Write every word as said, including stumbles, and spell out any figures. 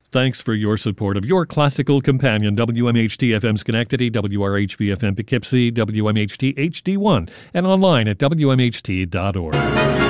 Thanks for your support of your classical companion, W M H T F M Schenectady, W R H V F M Poughkeepsie, W M H T H D one, and online at W M H T dot org.